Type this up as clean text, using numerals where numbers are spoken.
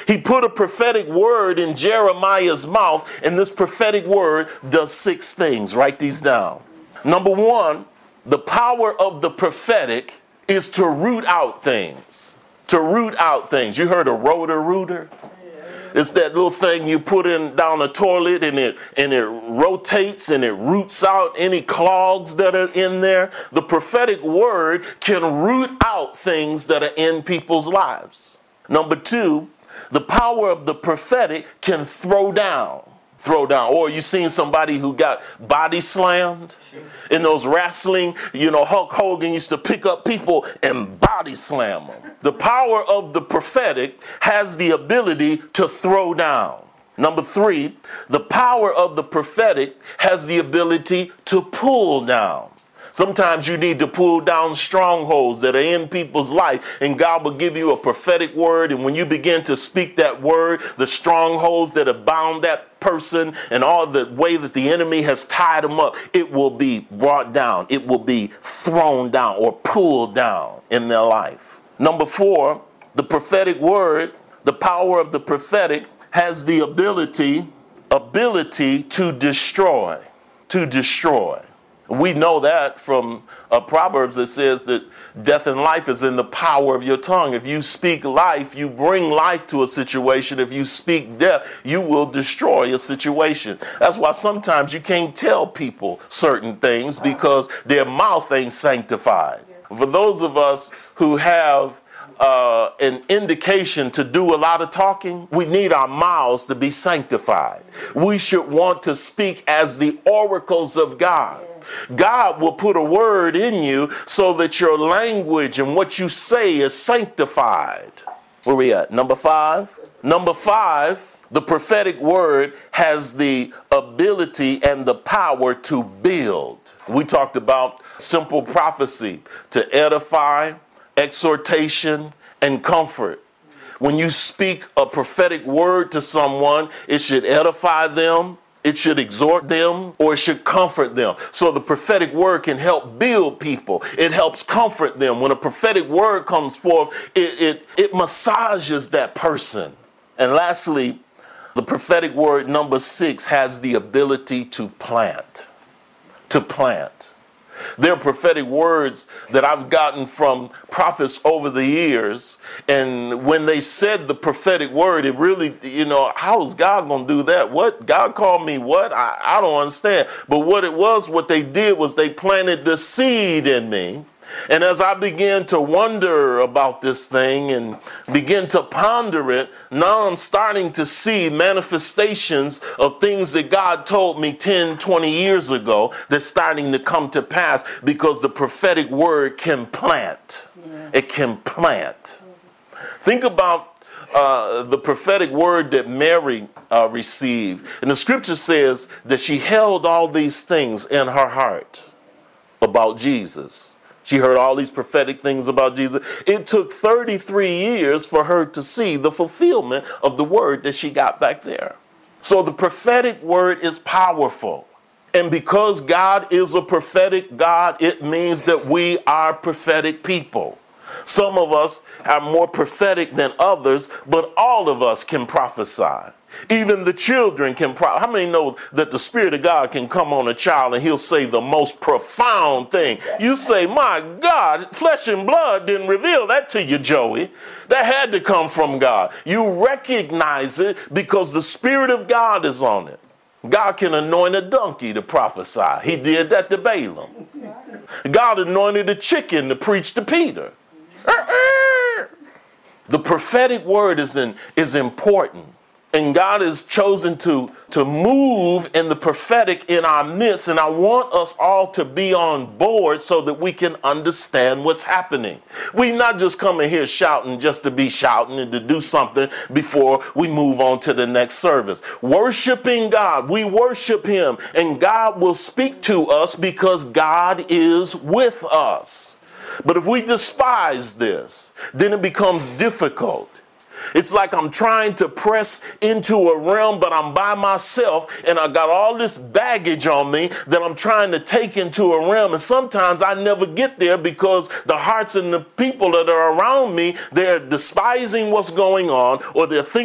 He put a prophetic word in Jeremiah's mouth, and this prophetic word does 6 things. Write these down. Number 1, the power of the prophetic is to root out things. To root out things. You heard a rotor-rooter? It's that little thing you put in down the toilet, and it rotates and it roots out any clogs that are in there. The prophetic word can root out things that are in people's lives. Number 2, the power of the prophetic can throw down. Or you seen somebody who got body slammed in those wrestling, Hulk Hogan used to pick up people and body slam them. The power of the prophetic has the ability to throw down. Number 3, the power of the prophetic has the ability to pull down. Sometimes you need to pull down strongholds that are in people's life, and God will give you a prophetic word, and when you begin to speak that word, the strongholds that have bound that person and all the way that the enemy has tied them up, it will be brought down. It will be thrown down or pulled down in their life. Number 4, the prophetic word, the power of the prophetic has the ability to destroy. We know that from Proverbs that says that death and life is in the power of your tongue. If you speak life, you bring life to a situation. If you speak death, you will destroy a situation. That's why sometimes you can't tell people certain things because their mouth ain't sanctified. For those of us who have an indication to do a lot of talking, we need our mouths to be sanctified. We should want to speak as the oracles of God. God will put a word in you so that your language and what you say is sanctified. Where we at? Number 5. Number 5, the prophetic word has the ability and the power to build. We talked about simple prophecy to edify, exhortation, and comfort. When you speak a prophetic word to someone, it should edify them, it should exhort them, or it should comfort them. So the prophetic word can help build people. It helps comfort them. When a prophetic word comes forth, it massages that person. And lastly, the prophetic word, number 6, has the ability to plant. To plant. There are prophetic words that I've gotten from prophets over the years. And when they said the prophetic word, it really, how is God going to do that? What? God called me what? I don't understand. But what they did was they planted the seed in me. And as I began to wonder about this thing and begin to ponder it, now I'm starting to see manifestations of things that God told me 10, 20 years ago that's starting to come to pass because the prophetic word can plant. Yeah. It can plant. Think about the prophetic word that Mary received. And the scripture says that she held all these things in her heart about Jesus. She heard all these prophetic things about Jesus. It took 33 years for her to see the fulfillment of the word that she got back there. So the prophetic word is powerful. And because God is a prophetic God, it means that we are prophetic people. Some of us are more prophetic than others, but all of us can prophesy. Even the children can prophesy. How many know that the Spirit of God can come on a child and he'll say the most profound thing? You say, my God, flesh and blood didn't reveal that to you, Joey. That had to come from God. You recognize it because the Spirit of God is on it. God can anoint a donkey to prophesy. He did that to Balaam. God anointed a chicken to preach to Peter. The prophetic word is important. And God has chosen to move in the prophetic in our midst. And I want us all to be on board so that we can understand what's happening. We're not just coming here shouting just to be shouting and to do something before we move on to the next service. Worshiping God, we worship him, and God will speak to us because God is with us. But if we despise this, then it becomes difficult. It's like I'm trying to press into a realm, but I'm by myself and I got all this baggage on me that I'm trying to take into a realm. And sometimes I never get there because the hearts and the people that are around me, they're despising what's going on, or they're thinking